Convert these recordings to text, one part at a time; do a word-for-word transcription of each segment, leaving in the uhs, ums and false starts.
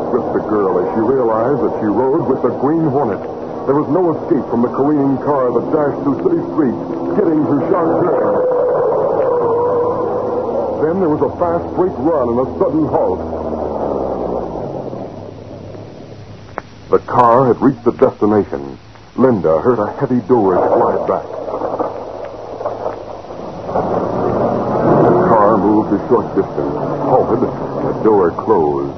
gripped the girl as she realized that she rode with the Green Hornet. There was no escape from the careening car that dashed through city streets, skidding through sharp turns. Then there was a fast straight run and a sudden halt. The car had reached the destination. Linda heard a heavy door slide back. The car moved a short distance, halted, and the door closed.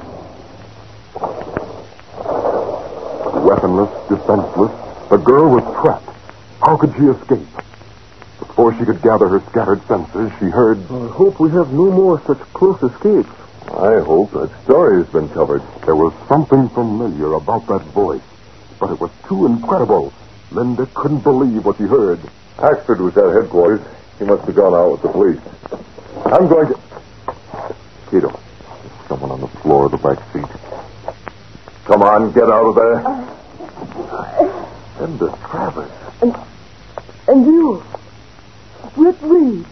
Weaponless, defenseless, the girl was trapped. How could she escape? Before she could gather her scattered senses, she heard... I hope we have no more such close escapes. I hope that story has been covered. There was something familiar about that voice, but it was too incredible. Linda couldn't believe what she heard. Axford was at headquarters. He must have gone out with the police. I'm going to... Cato, there's someone on the floor of the back seat. Come on, get out of there. Uh, Linda Travers. And, and you, Britt Reed,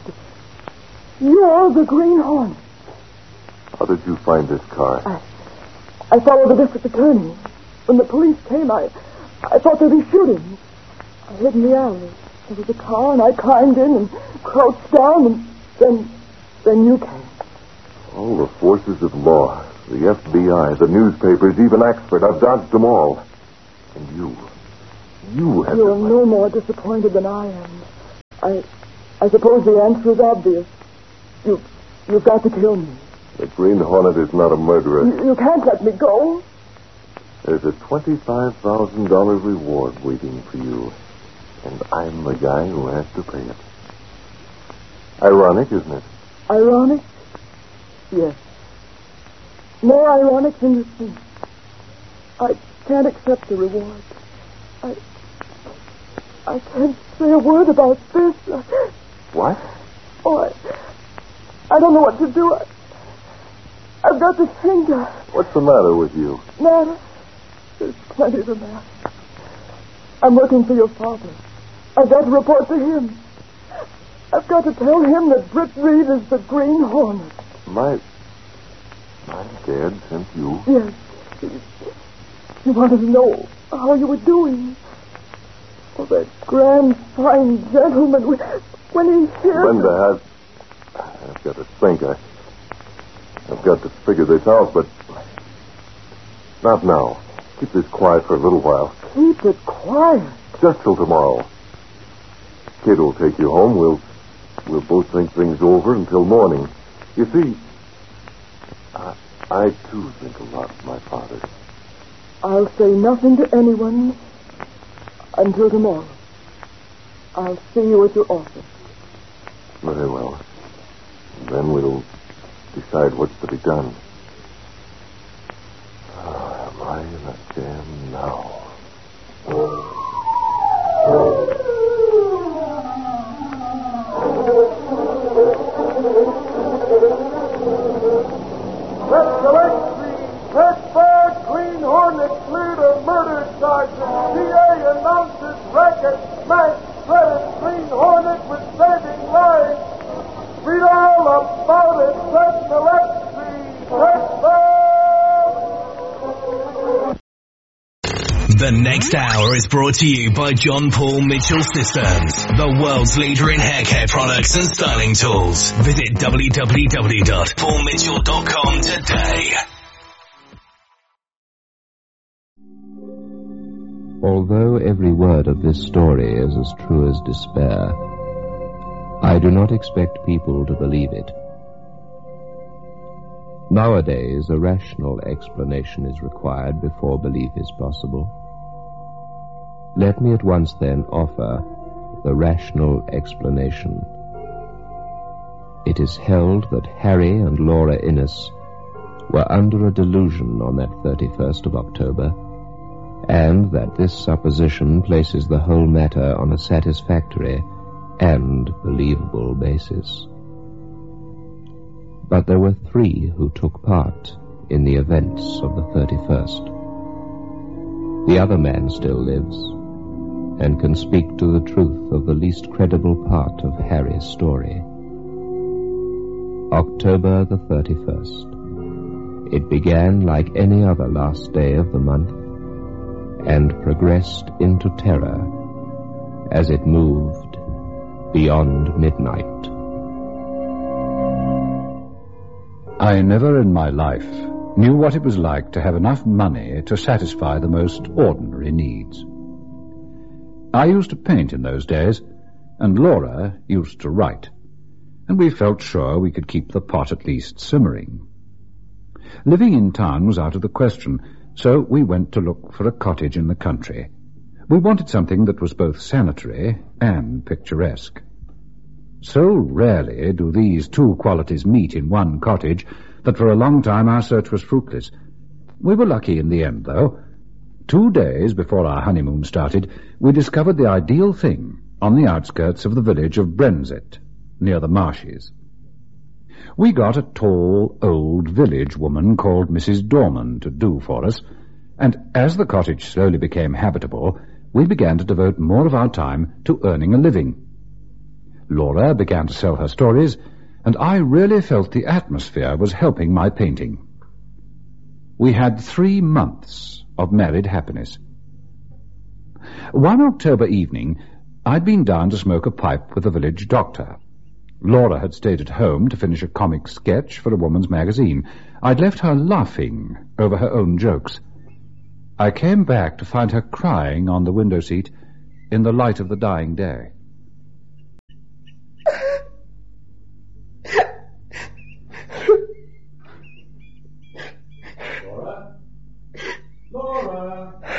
you're the Green Hornet. How did you find this car? I, I followed the district attorney. When the police came, I, I thought they'd be shooting. I hid in the alley. There was a car, and I climbed in and crouched down, and then, then you came. All the forces of law, the F B I, the newspapers, even Axford, I've dodged them all. And you, you had... You're no more disappointed than I am. I, I suppose the answer is obvious. You, you've got to kill me. The Green Hornet is not a murderer. You, you can't let me go. There's a twenty-five thousand dollars reward waiting for you. And I'm the guy who has to pay it. Ironic, isn't it? Ironic? Yes. More ironic than you think. I can't accept the reward. I... I can't say a word about this. What? Oh, I... I don't know what to do. I... I've got to think. What's the matter with you? Matter? There's plenty the matter. I'm working for your father. I've got to report to him. I've got to tell him that Britt Reed is the Green Hornet. My... My dad sent you? Yes. He wanted to know how you were doing. Oh, that grand, fine gentleman, when he hears... Linda, I've, I've got to think. I... I've got to figure this out, but not now. Keep this quiet for a little while. Keep it quiet? Just till tomorrow. Kid will take you home. We'll we'll both think things over until morning. You see, I, I too think a lot of my father. I'll say nothing to anyone until tomorrow. I'll see you at your office. Very well. Then we'll decide what's to be done. Oh, am I in a jam now? Let's select the Pittsburgh Green Hornet cleared of murder charges. D A announces racket smash shredded Green Hornet with saving lives. Read all about it. Let's select the Pittsburgh. The next hour is brought to you by John Paul Mitchell Systems, the world's leader in hair care products and styling tools. Visit w w w dot paul mitchell dot com today. Although every word of this story is as true as despair, I do not expect people to believe it. Nowadays, a rational explanation is required before belief is possible. Let me at once then offer the rational explanation. It is held that Harry and Laura Innes were under a delusion on that thirty-first of October, and that this supposition places the whole matter on a satisfactory and believable basis. But there were three who took part in the events of the thirty-first. The other man still lives, and can speak to the truth of the least credible part of Harry's story. October the thirty-first. It began like any other last day of the month and progressed into terror as it moved beyond midnight. I never in my life knew what it was like to have enough money to satisfy the most ordinary needs. I used to paint in those days, and Laura used to write, and we felt sure we could keep the pot at least simmering. Living in town was out of the question, so we went to look for a cottage in the country. We wanted something that was both sanitary and picturesque. So rarely do these two qualities meet in one cottage that for a long time our search was fruitless. We were lucky in the end, though. Two days before our honeymoon started, we discovered the ideal thing on the outskirts of the village of Brenzett, near the marshes. We got a tall, old village woman called Missus Dorman to do for us, and as the cottage slowly became habitable, we began to devote more of our time to earning a living. Laura began to sell her stories, and I really felt the atmosphere was helping my painting. We had three months of married happiness. One October evening, I'd been down to smoke a pipe with the village doctor. Laura had stayed at home to finish a comic sketch for a woman's magazine. I'd left her laughing over her own jokes. I came back to find her crying on the window seat in the light of the dying day. Laura? Laura?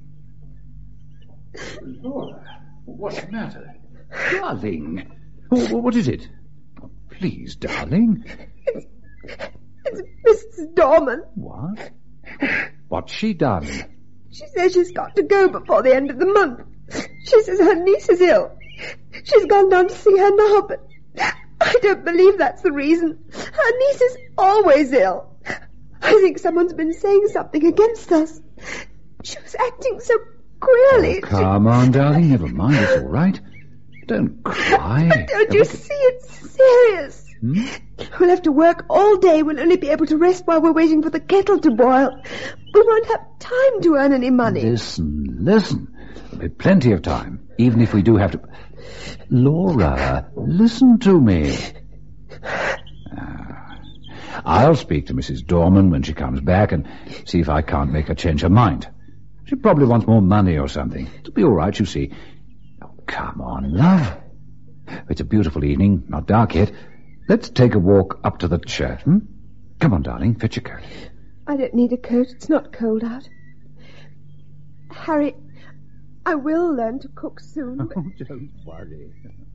Laura? What's the matter? Darling, what is it? Oh, please, darling. It's, it's Missus Dorman. What? What's she done? She says she's got to go before the end of the month. She says her niece is ill. She's gone down to see her now, but I don't believe that's the reason. Her niece is always ill. I think someone's been saying something against us. She was acting so queerly. Oh, come she... on, darling. Never mind. It's all right. Don't cry. Don't you see it's serious? Hmm? We'll have to work all day. We'll only be able to rest while we're waiting for the kettle to boil. We won't have time to earn any money. Listen, listen. There'll be plenty of time, even if we do have to... Laura, listen to me. Uh, I'll speak to Missus Dorman when she comes back and see if I can't make her change her mind. She probably wants more money or something. It'll be all right, you see. Oh, come on, love. It's a beautiful evening, not dark yet. Let's take a walk up to the church, hmm? Come on, darling, fetch your coat. I don't need a coat. It's not cold out. Harry, I will learn to cook soon. Oh, don't worry.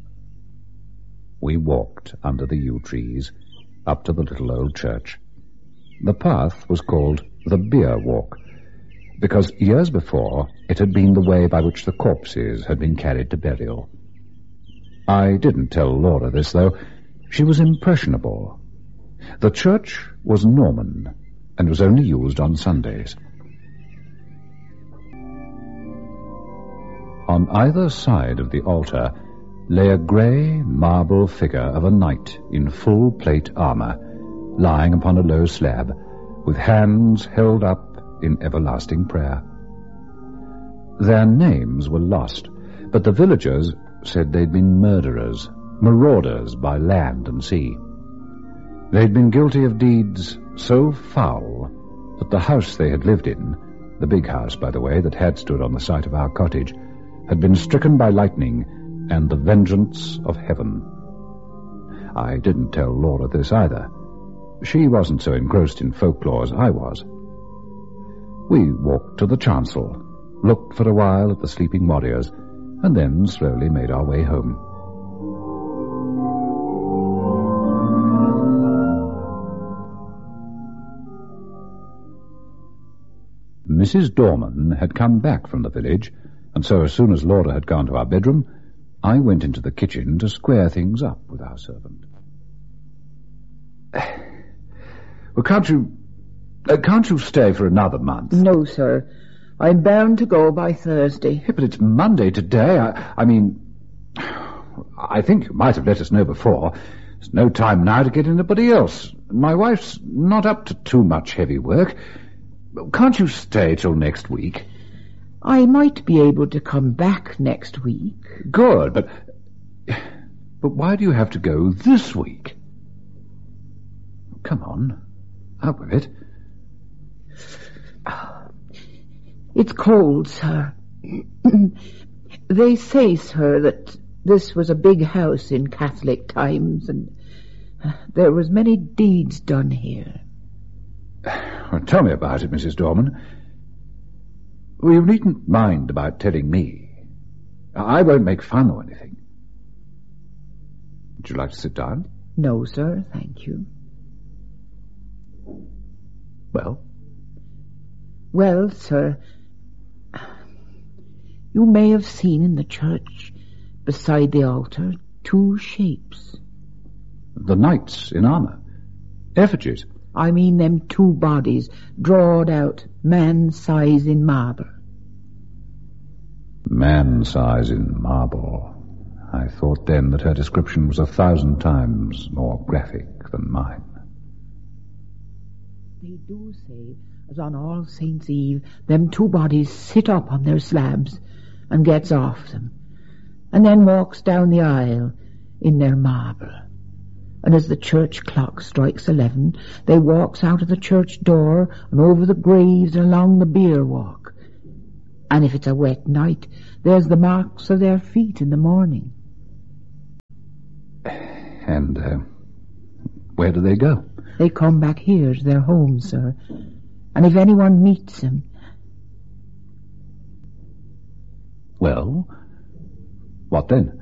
We walked under the yew trees up to the little old church. The path was called the Bier Walk, because years before it had been the way by which the corpses had been carried to burial. I didn't tell Laura this, though. She was impressionable. The church was Norman and was only used on Sundays. On either side of the altar lay a grey marble figure of a knight in full plate armour, lying upon a low slab, with hands held up in everlasting prayer. Their names were lost, but the villagers said they'd been murderers, marauders by land and sea. They'd been guilty of deeds so foul that the house they had lived in, the big house, by the way, that had stood on the site of our cottage, had been stricken by lightning and the vengeance of heaven. I didn't tell Laura this either. She wasn't so engrossed in folklore as I was. We walked to the chancel, looked for a while at the sleeping warriors, and then slowly made our way home. Missus Dorman had come back from the village, and so as soon as Laura had gone to our bedroom, I went into the kitchen to square things up with our servant. Well, can't you... Uh, can't you stay for another month? No, sir. I'm bound to go by Thursday. Yeah, but it's Monday today. I, I mean... I think you might have let us know before. There's no time now to get anybody else. My wife's not up to too much heavy work. Can't you stay till next week? I might be able to come back next week. Good, but... But why do you have to go this week? Come on, out with it. It's cold, sir. They say, sir, that this was a big house in Catholic times, and there was many deeds done here. Well, tell me about it, Missus Dorman. Well, you needn't mind about telling me. I won't make fun or anything. Would you like to sit down? No, sir, thank you. Well? Well, sir, you may have seen in the church, beside the altar, two shapes. The knights in armour. Effigies. I mean them two bodies, drawed out, man-size in marble. Man-size in marble. I thought then that her description was a thousand times more graphic than mine. They do say, as on All Saints' Eve, them two bodies sit up on their slabs and gets off them, and then walks down the aisle in their marble. And as the church clock strikes eleven, they walks out of the church door and over the graves and along the bier walk. And if it's a wet night, there's the marks of their feet in the morning. And uh, where do they go? They come back here to their home, sir. And if anyone meets them... Well, what then?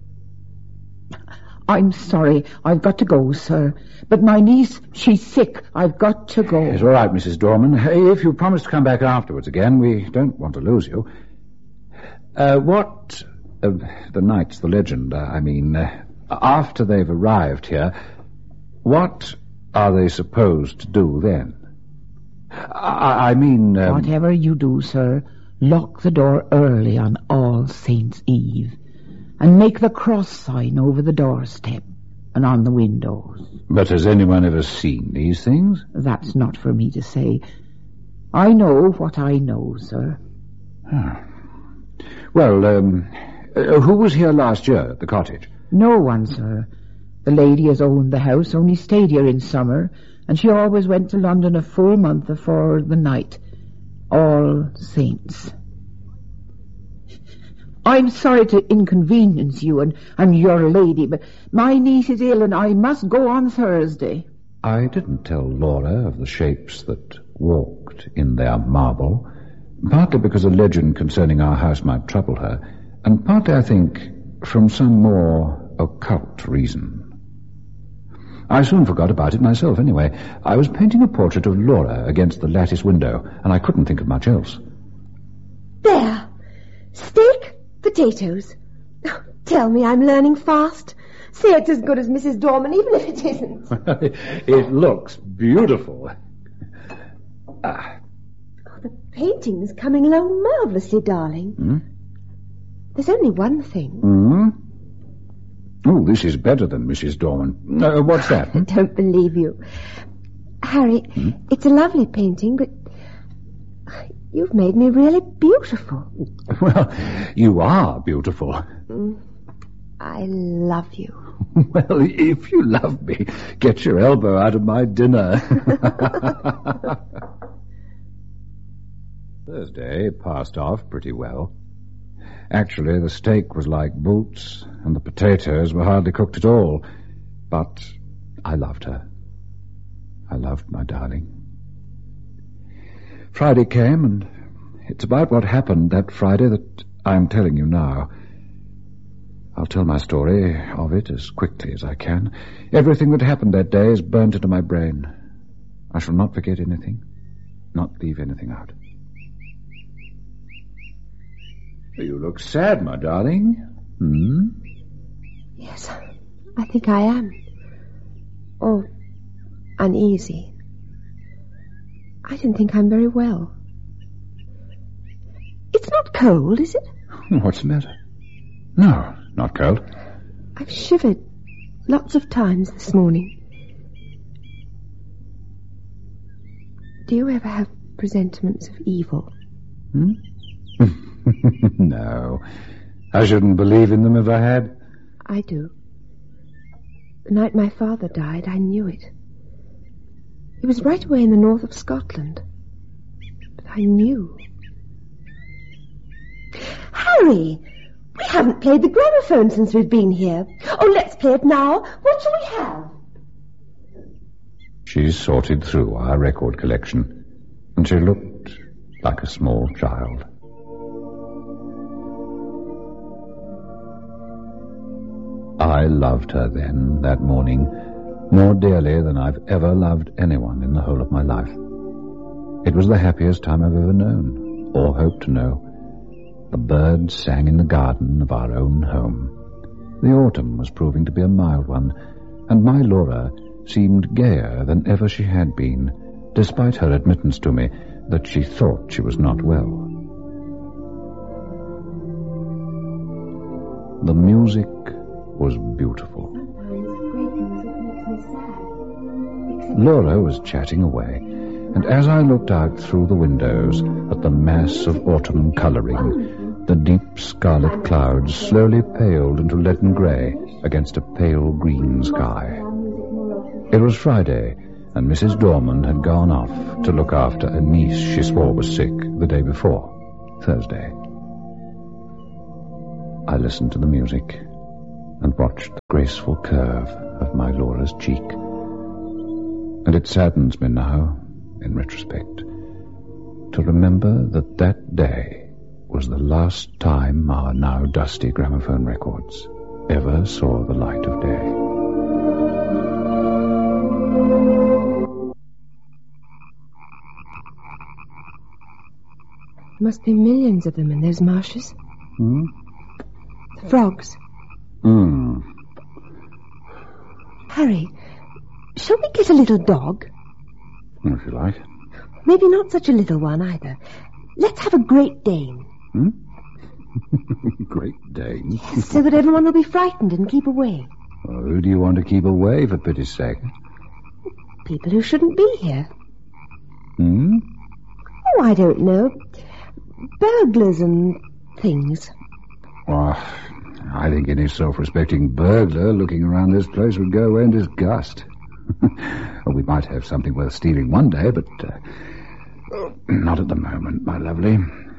I'm sorry, I've got to go, sir. But my niece, she's sick. I've got to go. It's all right, Missus Dorman. If you promise to come back afterwards again, we don't want to lose you. Uh, what... Uh, the knights, the legend, uh, I mean... Uh, after they've arrived here, what are they supposed to do then? I, I mean... Um... Whatever you do, sir, lock the door early on All Saints' Eve, and make the cross sign over the doorstep and on the windows. But has anyone ever seen these things? That's not for me to say. I know what I know, sir. Ah. Well, um, uh, who was here last year at the cottage? No one, sir. The lady has owned the house, only stayed here in summer, and she always went to London a full month afore the night. All Saints. I'm sorry to inconvenience you and, and your lady, but my niece is ill and I must go on Thursday. I didn't tell Laura of the shapes that walked in their marble, partly because a legend concerning our house might trouble her, and partly, I think, from some more occult reason. I soon forgot about it myself, anyway. I was painting a portrait of Laura against the lattice window, and I couldn't think of much else. There! Steak, potatoes. Oh, tell me I'm learning fast. Say it's as good as Missus Dorman, even if it isn't. It looks beautiful. Ah. Oh, the painting's coming along marvellously, darling. Hmm? There's only one thing. Hmm? Oh, this is better than Missus Dorman. Uh, what's that? I don't believe you. Harry, hmm? It's a lovely painting, but you've made me really beautiful. Well, you are beautiful. Mm, I love you. Well, if you love me, get your elbow out of my dinner. Thursday passed off pretty well. Actually, the steak was like boots, and the potatoes were hardly cooked at all. But I loved her. I loved my darling. Friday came, and it's about what happened that Friday that I'm telling you now. I'll tell my story of it as quickly as I can. Everything that happened that day is burnt into my brain. I shall not forget anything, not leave anything out. You look sad, my darling. Hmm? Yes, I think I am. Oh, uneasy. I don't think I'm very well. It's not cold, is it? What's the matter? No, not cold. I've shivered Lots of times this morning. Do you ever have presentiments of evil? Hmm? No. I shouldn't believe in them if I had. I do. The night my father died, I knew it. He was right away in the north of Scotland. But I knew. Harry! We haven't played the gramophone since we've been here. Oh, let's play it now. What shall we have? She sorted through our record collection, and she looked like a small child. I loved her then, that morning, more dearly than I've ever loved anyone in the whole of my life. It was the happiest time I've ever known, or hoped to know. The birds sang in the garden of our own home. The autumn was proving to be a mild one, and my Laura seemed gayer than ever she had been, despite her admittance to me that she thought she was not well. The music was beautiful. Laura was chatting away, and as I looked out through the windows at the mass of autumn colouring, the deep scarlet clouds slowly paled into leaden grey against a pale green sky. It was Friday, and Missus Dorman had gone off to look after a niece she swore was sick the day before, Thursday. I listened to the music and watched the graceful curve of my Laura's cheek. And it saddens me now, in retrospect, to remember that that day was the last time our now dusty gramophone records ever saw the light of day. Must be millions of them in those marshes. Hmm? The frogs. Hmm. Harry, shall we get a little dog? If you like. Maybe not such a little one either. Let's have a Great Dane. Hmm? Great Dane? Yes, so that everyone will be frightened and keep away. Well, who do you want to keep away, for pity's sake? People who shouldn't be here. Hmm? Oh, I don't know. Burglars and things. Well, I think any self-respecting burglar looking around this place would go away in disgust. Well, we might have something worth stealing one day, but uh, not at the moment, my lovely.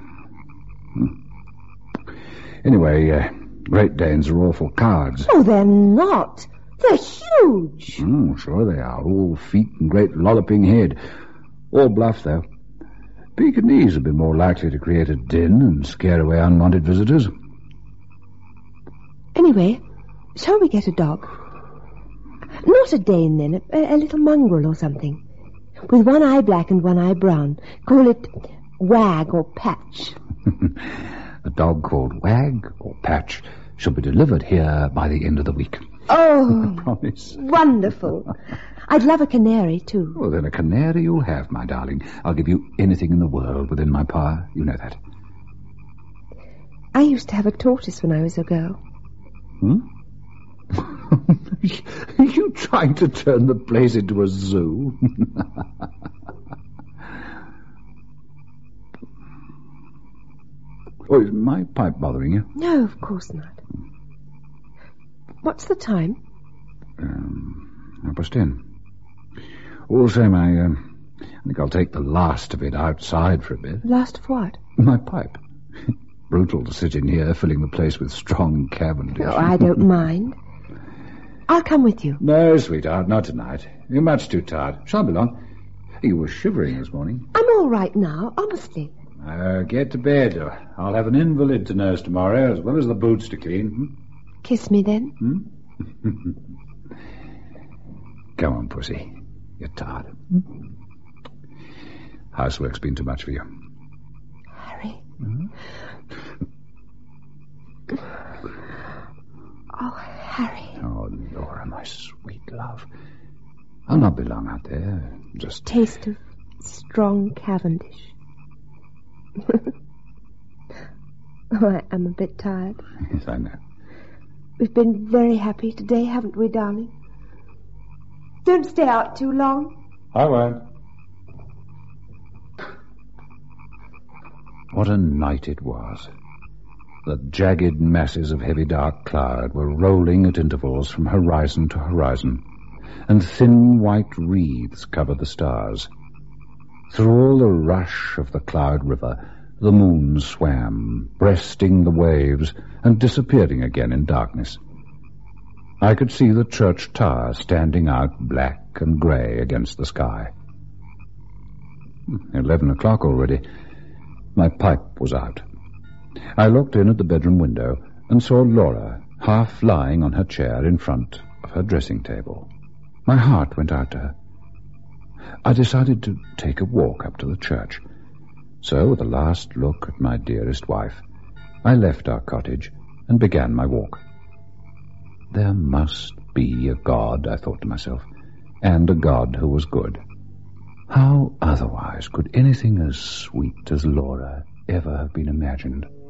Anyway, uh, Great Danes are awful cowards. Oh, they're not. They're huge. Mm, sure they are. All feet and great lolloping head. All bluff, though. Pekingese would be more likely to create a din and scare away unwanted visitors. Anyway, shall we get a dog? Not a Dane, then. A, a little mongrel or something. With one eye black and one eye brown. Call it Wag or Patch. A dog called Wag or Patch shall be delivered here by the end of the week. Oh, I promise. Wonderful. I'd love a canary, too. Well, then a canary you'll have, my darling. I'll give you anything in the world within my power. You know that. I used to have a tortoise when I was a girl. Hmm? Are you trying to turn the place into a zoo? Oh, is my pipe bothering you? No, of course not. What's the time? Um, half past ten. All the same, I, uh, I think I'll take the last of it outside for a bit. Last of what? My pipe. Brutal to sit in here filling the place with strong Cavendish. Oh, I don't mind. I'll come with you. No, sweetheart, not tonight. You're much too tired. Shan't be long. You were shivering this morning. I'm all right now, honestly. Uh, get to bed. I'll have an invalid to nurse tomorrow, as well as the boots to clean. Hmm? Kiss me, then. Hmm? Come on, pussy. You're tired. Hmm? Housework's been too much for you. Harry. Hmm? Oh, Harry. Oh, Laura, my sweet love. I'll not be long out there. Just... Taste of strong Cavendish. Oh, I, I'm a bit tired. Yes, I know. We've been very happy today, haven't we, darling? Don't stay out too long. I won't. What a night it was. The jagged masses of heavy dark cloud were rolling at intervals from horizon to horizon, and thin white wreaths covered the stars. Through all the rush of the cloud river, the moon swam, breasting the waves and disappearing again in darkness. I could see the church tower standing out black and grey against the sky. Eleven o'clock already. My pipe was out. I looked in at the bedroom window and saw Laura half lying on her chair in front of her dressing table. My heart went out to her. I decided to take a walk up to the church. So, with a last look at my dearest wife, I left our cottage and began my walk. There must be a God, I thought to myself, and a God who was good. How otherwise could anything as sweet as Laura ever have been imagined?